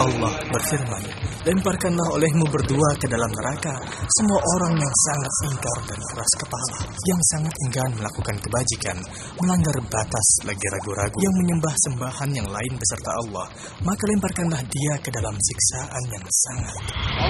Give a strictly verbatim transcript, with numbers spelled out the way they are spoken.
Allah berfirman, lemparkanlah olehmu berdua ke dalam neraka semua orang yang sangat ingkar dan keras kepala, yang sangat enggan melakukan kebajikan, melanggar batas lagi ragu-ragu, yang menyembah sembahan yang lain beserta Allah, maka lemparkanlah dia ke dalam siksaan yang sangat